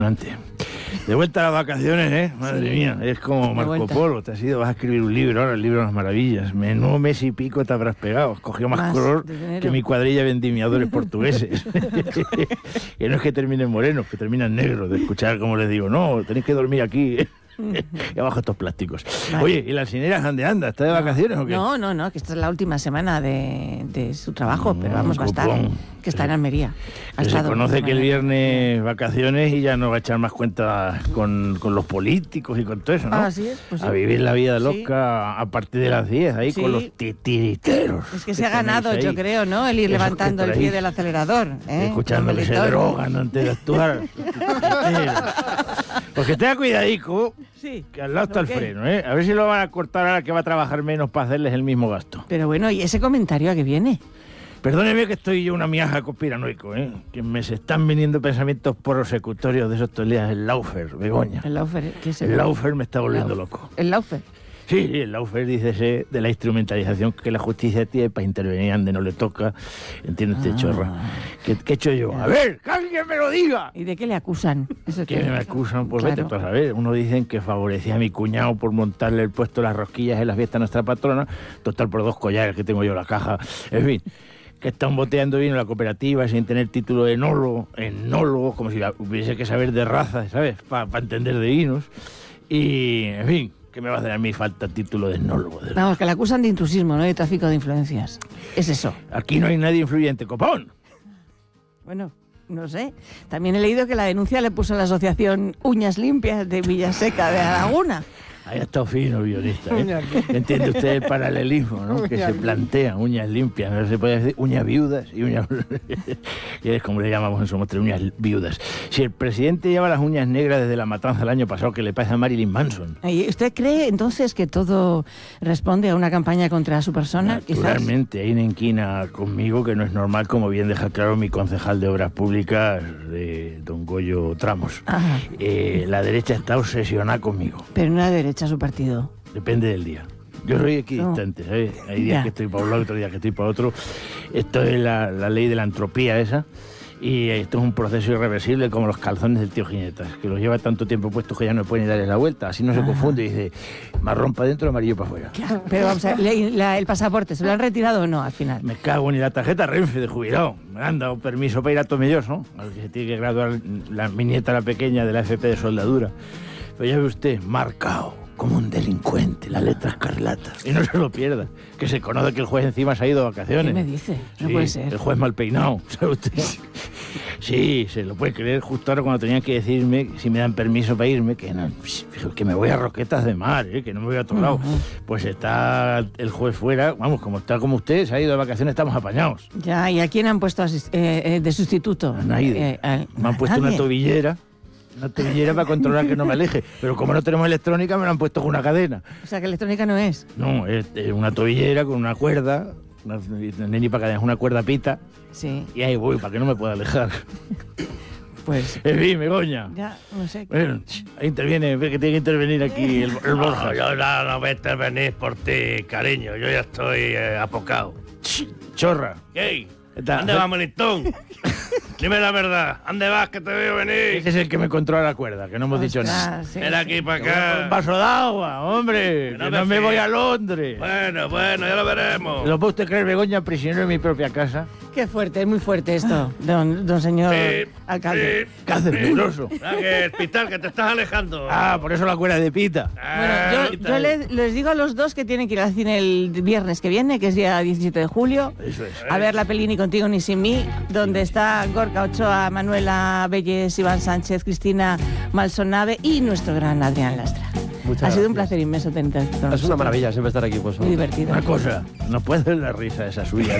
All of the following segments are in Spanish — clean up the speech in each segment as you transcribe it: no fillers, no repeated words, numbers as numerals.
De vuelta a las vacaciones, ¿eh? Madre mía, es como Marco Polo. Te has ido, vas a escribir un libro ahora, el libro de las maravillas. Menudo mes y pico te habrás pegado. Has cogido más color que mi cuadrilla de vendimiadores portugueses. Que no es que terminen morenos, que terminan negros. De escuchar como les digo, no, tenéis que dormir aquí. Y abajo estos plásticos. Vale. Oye, ¿y la Alcinera dónde anda? ¿Está de vacaciones o qué? No, que esta es la última semana de su trabajo, pero vamos, va a estar, que está en Almería. Se conoce que el viernes vacaciones y ya no va a echar más cuenta con los políticos y con todo eso, ¿no? Así es, pues sí. A vivir la vida loca a partir de las 10, ahí con los titiriteros. Es que se ha ganado, yo creo, ¿no? El ir levantando el pie del acelerador. Escuchando que se drogan antes de actuar. Porque tenga cuidadico, que al lado está el freno, ¿eh? A ver si lo van a cortar ahora que va a trabajar menos para hacerles el mismo gasto. Pero bueno, ¿y ese comentario a qué viene? Perdóneme que estoy yo una miaja conspiranoico, ¿eh? Que me se están viniendo pensamientos prosecutorios de esos días. El Laufer, Begoña. ¿El Laufer? ¿Qué es el Laufer me está volviendo loco. ¿El Laufer? Sí, el Laufer, dícese, de la instrumentalización que la justicia tiene para intervenir donde no le toca. ¿Entiende usted, chorra? ¿Qué he hecho yo? A ver, que alguien me lo diga. ¿Y de qué le acusan? ¿Qué me acusan? Pues claro. Vete tú a saber. Uno dicen que favorecía a mi cuñado por montarle el puesto de las rosquillas en las fiestas de nuestra patrona. Total, por 2 collares que tengo yo en la caja. En fin, que están boteando vino en la cooperativa sin tener título de enólogo, como si hubiese que saber de razas, ¿sabes? Para entender de vinos. Y, en fin, que me va a hacer a mí falta título de enólogo. Vamos, que le acusan de intrusismo, ¿no? De tráfico de influencias. Es eso. Aquí no hay nadie influyente, copón. Bueno, no sé. También he leído que la denuncia le puso la asociación Uñas Limpias de Villaseca de Laguna. Ahí ha estado fino el guionista, ¿eh? ¿Entiende usted el paralelismo, ¿no? Que se plantea, uñas limpias, no se puede decir uñas viudas y uñas... y es como le llamamos en Somos Tres, uñas viudas. Si el presidente lleva las uñas negras desde la matanza del año pasado, ¿qué le pasa a Marilyn Manson? ¿Y usted cree entonces que todo responde a una campaña contra su persona? Naturalmente, hay una inquina conmigo que no es normal, como bien deja claro mi concejal de Obras Públicas, don Goyo Tramos. La derecha está obsesionada conmigo. Pero no la derecha su partido. Depende del día. Yo soy equidistante, ¿sabes? Hay días que estoy para un lado, otros días que estoy para otro. Esto es la ley de la entropía esa. Y esto es un proceso irreversible como los calzones del tío Ginetas, que los lleva tanto tiempo puestos que ya no pueden darles la vuelta. Así no se confunde y dice, marrón para adentro, amarillo para afuera. Claro, pero vamos a ver, el pasaporte, ¿se lo han retirado o no al final? Me cago en la tarjeta Renfe de jubilado. Me han dado permiso para ir a Tomelloso, ¿no? Al que se tiene que graduar mi nieta, la pequeña, de la FP de soldadura. Pero ya ve usted, marcado como un delincuente, la letra escarlata. Y no se lo pierda, que se conoce que el juez encima se ha ido de vacaciones. ¿Qué me dice? No puede ser. El juez mal peinado, ¿sabe usted? Sí, se lo puede creer justo ahora cuando tenían que decirme si me dan permiso para irme, que no, que me voy a Roquetas de Mar, que no me voy a otro lado. Pues está el juez fuera, vamos, como está como usted, se ha ido de vacaciones, estamos apañados. Ya, ¿y a quién han puesto de sustituto? A nadie. Me han puesto una tobillera para controlar que no me aleje. Pero como no tenemos electrónica, me lo han puesto con una cadena. O sea, que electrónica no es. No, es una tobillera con una cuerda, ni para cadena, es una cuerda pita. Sí. Y ahí voy, para que no me pueda alejar. Pues... En fin, Begoña. Ya, no sé. Bueno, ahí interviene, ve que tiene que intervenir aquí el Borja. No, yo no voy a intervenir por ti, cariño. Yo ya estoy apocado. Chorra. ¿Qué? ¿Dónde vas, Melitón? Dime la verdad. ¿Dónde vas, que te veo venir? Ese es el que me controla la cuerda, que no hemos dicho nada. Sí, ven aquí para acá. Un vaso de agua, hombre. Que no me voy a Londres. Bueno, ya lo veremos. ¿Lo puede usted creer, Begoña, prisionero en mi propia casa? Qué fuerte, es muy fuerte esto, don señor alcalde. ¿Qué haces, mugroso? Que el hospital, que te estás alejando. Por eso la cuerda de pita. Bueno, yo les digo a los dos que tienen que ir al cine el viernes que viene, que es día 17 de julio. Eso es. A ver la peli Ni contigo ni sin mí, donde está Gorka Ochoa, Manuela Belles, Iván Sánchez, Cristina Malsonave y nuestro gran Adrián Lastra. Ha sido un placer inmenso tenerte con nosotros. Es una maravilla siempre estar aquí, pues. Muy divertido. Una cosa, ¿no puedes ver la risa esa suya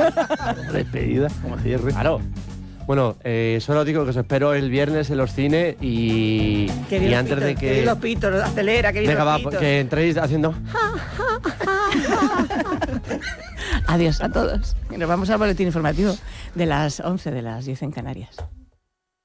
de despedida, como cierre? Claro. Bueno, solo digo que os espero el viernes en los cines y antes de que... Que vienen los pitos, acelera, que vienen venga, los pitos. que entréis haciendo... Adiós a todos. Y nos vamos al boletín informativo de las 11, de las 10 en Canarias.